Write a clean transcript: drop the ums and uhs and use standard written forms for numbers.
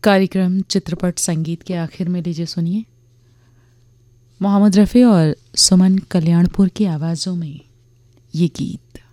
कार्यक्रम चित्रपट संगीत के आखिर में लीजिए सुनिए मोहम्मद रफ़ी और सुमन कल्याणपुर की आवाज़ों में ये गीत।